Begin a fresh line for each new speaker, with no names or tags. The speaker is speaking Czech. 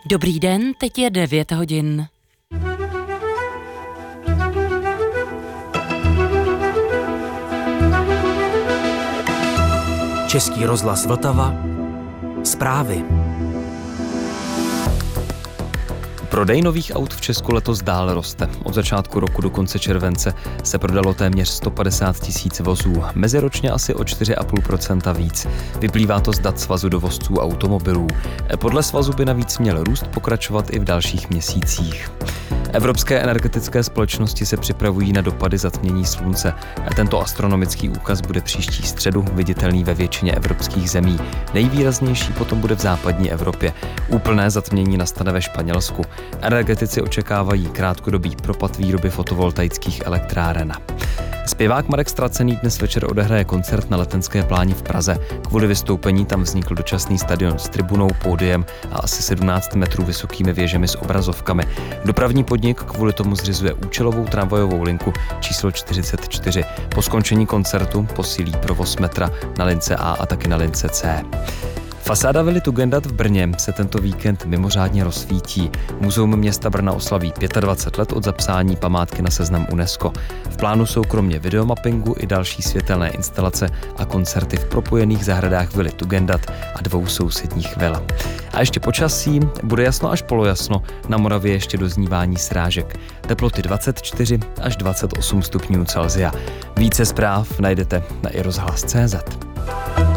Dobrý den, teď je 9 hodin.
Český rozhlas Vltava. Zprávy.
Prodej nových aut v Česku letos dál roste. Od začátku roku do konce července se prodalo téměř 150 000 vozů, meziročně asi o 4,5% víc. Vyplývá to z dat Svazu dovozců automobilů. Podle svazu by navíc měl růst pokračovat i v dalších měsících. Evropské energetické společnosti se připravují na dopady zatmění slunce. Tento astronomický úkaz bude příští středu viditelný ve většině evropských zemí. Nejvýraznější potom bude v západní Evropě. Úplné zatmění nastane ve Španělsku. Energetici očekávají krátkodobý propad výroby fotovoltaických elektráren. Zpěvák Marek Stracený dnes večer odehraje koncert na Letenské pláni v Praze. Kvůli vystoupení tam vznikl dočasný stadion s tribunou, pódiem a asi 17 metrů vysokými věžemi s obrazovkami. Dopravní podnik kvůli tomu zřizuje účelovou tramvajovou linku číslo 44. Po skončení koncertu posílí provoz metra na lince A a taky na lince C. Fasáda vily Tugendat v Brně se tento víkend mimořádně rozsvítí. Muzeum města Brna oslaví 25 let od zapsání památky na seznam UNESCO. V plánu jsou kromě videomappingu i další světelné instalace a koncerty v propojených zahradách vily Tugendat a 2 sousedních vil. A ještě počasí, bude jasno až polojasno, na Moravě ještě doznívání srážek. Teploty 24 až 28 stupňů Celsia. Více zpráv najdete na iRozhlas.cz.